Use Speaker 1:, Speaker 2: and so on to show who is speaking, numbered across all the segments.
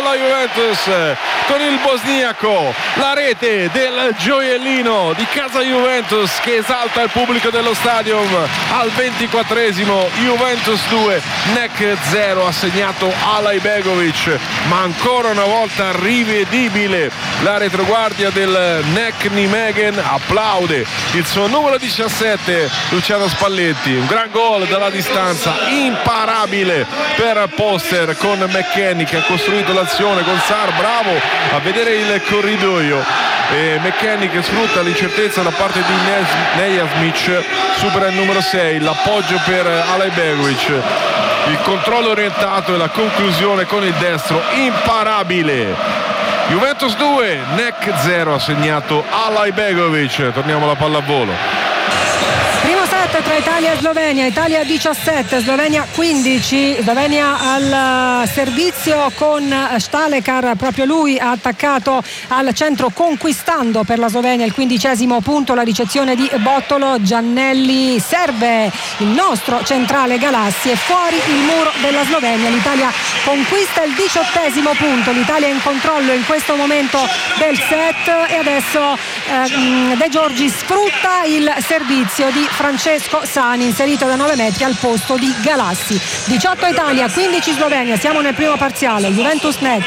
Speaker 1: la Juventus con il bosniaco, la rete del gioiellino di casa Juventus che esalta il pubblico dello stadium. Al 24esimo Juventus 2 NEC 0, ha segnato Alajbegovic, ma ancora una volta rivedibile la retroguardia del NEC Nijmegen. Applaude il suo numero 17 Luciano Spalletti, un gran gol dalla distanza, imparabile per Poster con McKennie che ha costruito l'azione con Sarr, bravo a vedere il corridoio, e McKennie che sfrutta l'incertezza da parte di Nejasmic, supera il numero 6, l'appoggio per Alajbegovic, il controllo orientato e la conclusione con il destro, imparabile. Juventus 2 NEC 0, ha segnato Alajbegovic. Torniamo alla pallavolo.
Speaker 2: Primo set tra Italia e Slovenia, Italia 17, Slovenia 15, Slovenia al servizio con Stalekar, proprio lui ha attaccato al centro conquistando per la Slovenia il 15° punto, la ricezione di Bottolo, Giannelli serve il nostro centrale Galassi e fuori il muro della Slovenia, l'Italia conquista il 18° punto, l'Italia è in controllo in questo momento del set e adesso De Giorgi sfrutta il servizio di Francesco Sani inserito da 9 metri al posto di Galassi. 18 Italia, 15 Slovenia, siamo nel primo parziale, Juventus NEC.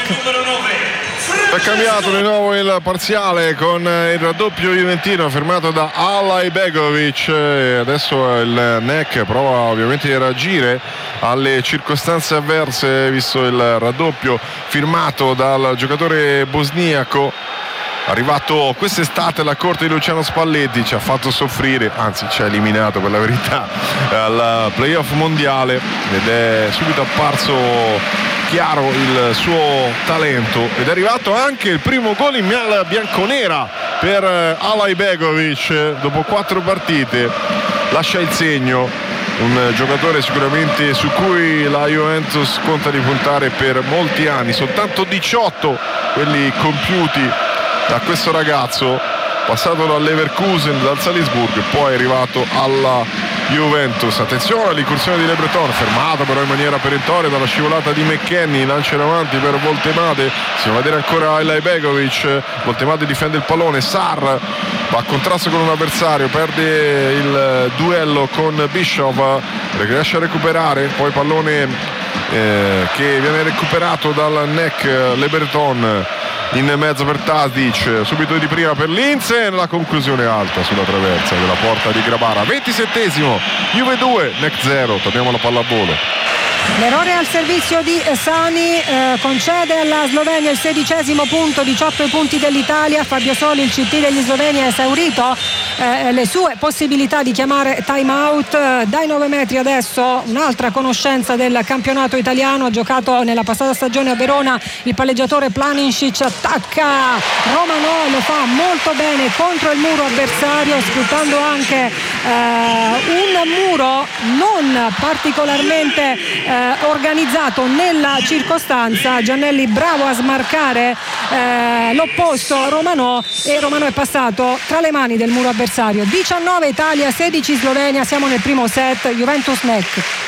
Speaker 1: È cambiato di nuovo il parziale con il raddoppio juventino firmato da Alajbegovic. Adesso il NEC prova ovviamente a reagire alle circostanze avverse, visto il raddoppio firmato dal giocatore bosniaco. Arrivato quest'estate alla corte di Luciano Spalletti, ci ha fatto soffrire, anzi ci ha eliminato per la verità al playoff mondiale, ed è subito apparso chiaro il suo talento, ed è arrivato anche il primo gol in maglia bianconera per Alajbegovic dopo 4 partite, lascia il segno. Un giocatore sicuramente su cui la Juventus conta di puntare per molti anni, soltanto 18 quelli compiuti da questo ragazzo, passato dal Leverkusen, dal Salisburgo e poi è arrivato alla Juventus. Attenzione all'incursione di Le Breton, fermato però in maniera perentoria dalla scivolata di McKennie, lancia in avanti per Voltemade, si va a vedere ancora Alajbegovic, Voltemade difende il pallone, Sarr va a contrasto con un avversario, perde il duello con Bishop, riesce a recuperare, poi pallone che viene recuperato dal NEC Le Breton in mezzo per Tadic, subito di prima per Linzen, la conclusione alta sulla traversa della porta di Grabara. 27esimo, Juve 2 NEC 0. Torniamo alla pallavolo.
Speaker 2: L'errore al servizio di Sani concede alla Slovenia il 16° punto, 18 i punti dell'Italia. Fabio Soli, il CT degli sloveni, ha esaurito le sue possibilità di chiamare time out. Dai 9 metri adesso un'altra conoscenza del campionato italiano, ha giocato nella passata stagione a Verona il palleggiatore Planinšić, attacca Romanò, lo fa molto bene contro il muro avversario, sfruttando anche un muro non particolarmente organizzato nella circostanza. Giannelli bravo a smarcare l'opposto Romanò, e Romanò è passato tra le mani del muro avversario. 19 Italia, 16 Slovenia, siamo nel primo set, Juventus NEC.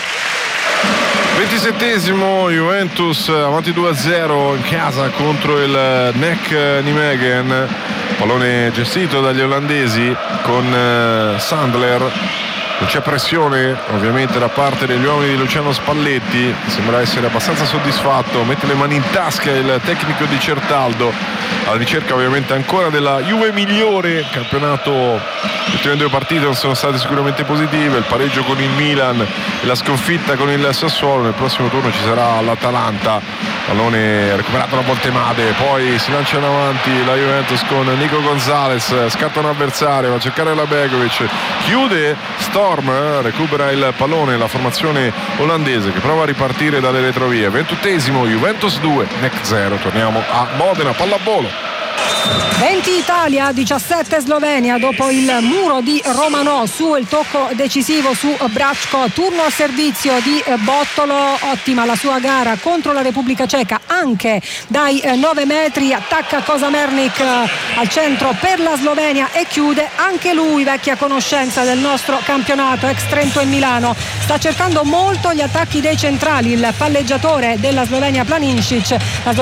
Speaker 1: 27esimo, Juventus avanti 2-0 in casa contro il NEC Nijmegen, pallone gestito dagli olandesi con Sandler. Non c'è pressione ovviamente da parte degli uomini di Luciano Spalletti, sembra essere abbastanza soddisfatto, mette le mani in tasca il tecnico di Certaldo, alla ricerca ovviamente ancora della Juve migliore. Il campionato, le ultime 2 partite non sono state sicuramente positive, il pareggio con il Milan e la sconfitta con il Sassuolo. Nel prossimo turno ci sarà l'Atalanta, pallone recuperato da Voltemade, poi si lancia in avanti la Juventus con Nico Gonzalez, scatta un avversario, va a cercare la Begovic, chiude Storm, recupera il pallone la formazione olandese che prova a ripartire dalle retrovie. 21esimo, Juventus 2 NEC 0. Torniamo a Modena, pallavolo.
Speaker 2: 20 Italia, 17 Slovenia dopo il muro di Romanò su il tocco decisivo su Bračko. Turno a servizio di Bottolo, ottima la sua gara contro la Repubblica Ceca anche dai 9 metri, attacca Kozamernik al centro per la Slovenia e chiude anche lui, vecchia conoscenza del nostro campionato, ex Trento e Milano. Sta cercando molto gli attacchi dei centrali il palleggiatore della Slovenia Planinšić.